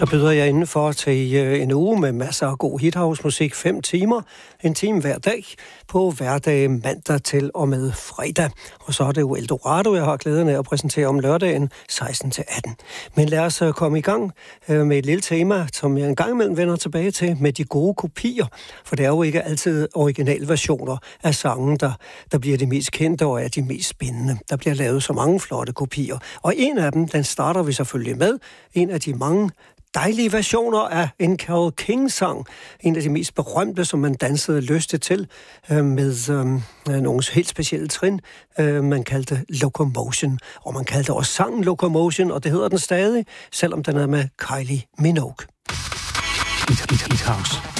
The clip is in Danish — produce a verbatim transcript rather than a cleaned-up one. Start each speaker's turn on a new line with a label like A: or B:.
A: Så byder jeg indenfor til en uge med masser af god hithouse-musik, fem timer, en time hver dag, på hverdag mandag til og med fredag. Og så er det jo Eldorado, jeg har glæden af at præsentere om lørdagen seksten til atten. Men lad os komme i gang med et lille tema, som jeg en gang imellem vender tilbage til, med de gode kopier. For det er jo ikke altid originalversioner af sangen, der, der bliver de mest kendte og er de mest spændende. Der bliver lavet så mange flotte kopier. Og en af dem, den starter vi selvfølgelig med. En af de mange dejlige versioner af en Carole King-sang. En af de mest berømte, som man dansede lystigt til, øh, med øh, nogle helt specielle trin. Øh, man kaldte Locomotion, og man kaldte også sangen Locomotion, og det hedder den stadig, selvom den er med Kylie Minogue.
B: Hit, hit, hit house.